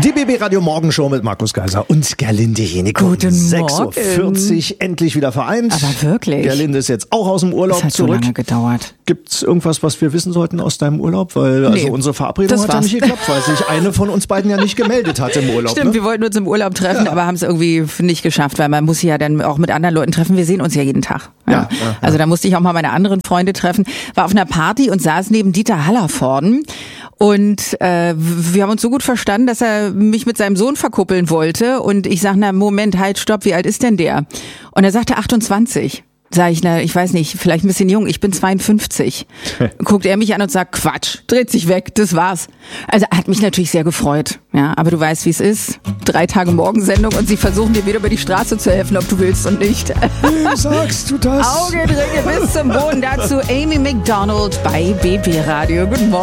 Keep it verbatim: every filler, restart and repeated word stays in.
Die B B Radio Morgenshow mit Markus Geiser und Gerlinde Hennicke. Guten Morgen. sechs Uhr vierzig endlich wieder vereint. Aber wirklich? Gerlinde ist jetzt auch aus dem Urlaub das hat zurück. so lange gedauert. Gibt's irgendwas, was wir wissen sollten aus deinem Urlaub? Weil also Nee, unsere Verabredung das hat ja war's. nicht geklappt, weil sich eine von uns beiden ja nicht gemeldet hat im Urlaub. Stimmt, ne? wir wollten uns im Urlaub treffen, Ja. aber haben es irgendwie nicht geschafft, weil man muss sich ja dann auch mit anderen Leuten treffen. Wir sehen uns ja jeden Tag. Ja. Ja, ja, ja. Also da musste ich auch mal meine anderen Freunde treffen. War auf einer Party und saß neben Dieter Hallervorden. Und äh, wir haben uns so gut verstanden, dass er mich mit seinem Sohn verkuppeln wollte. Und ich sag, na Moment, halt, stopp, wie alt ist denn der? Und er sagte achtundzwanzig. Sag ich, na, ich weiß nicht, vielleicht ein bisschen jung, ich bin zweiundfünfzig. Guckt er mich an und sagt, Quatsch, dreht sich weg, das war's. Also hat mich natürlich sehr gefreut. Ja, aber du weißt, wie es ist. Drei Tage Morgensendung und sie versuchen dir wieder über die Straße zu helfen, ob du willst und nicht. Wem sagst du das? Augendringe bis zum Boden. Dazu Amy Macdonald bei B B Radio. Guten Morgen.